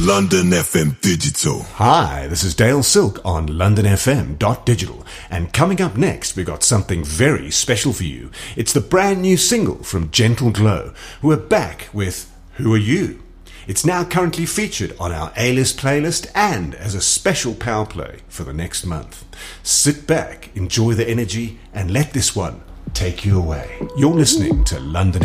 London FM Digital. Hi, this is Dale Silk on londonfm.digital, and coming up next we got something very special for you. It's the brand new single from Gentle Glow, who are back with Who Are You? It's now currently featured on our A-list playlist and as a special power play for the next month. Sit back, enjoy the energy, and let this one take you away. You're listening to London